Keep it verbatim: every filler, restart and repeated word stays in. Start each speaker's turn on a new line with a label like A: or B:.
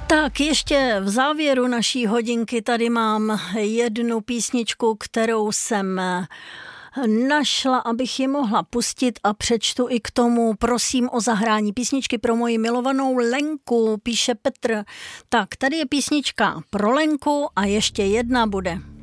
A: Tak ještě v závěru naší hodinky tady mám jednu písničku, kterou jsem našla, abych ji mohla pustit a přečtu i k tomu. Prosím o zahrání písničky pro moji milovanou Lenku, píše Petr. Tak, tady je písnička pro Lenku a ještě jedna bude.